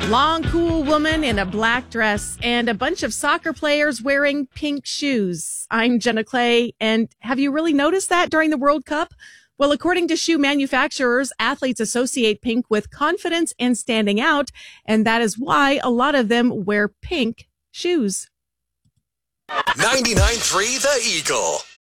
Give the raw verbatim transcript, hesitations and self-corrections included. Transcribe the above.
Long, cool woman in a black dress and a bunch of soccer players wearing pink shoes. I'm Jenna Clay, and have you really noticed that during the World Cup? Well, according to shoe manufacturers, athletes associate pink with confidence and standing out, and that is why a lot of them wear pink shoes. ninety-nine point three The Eagle.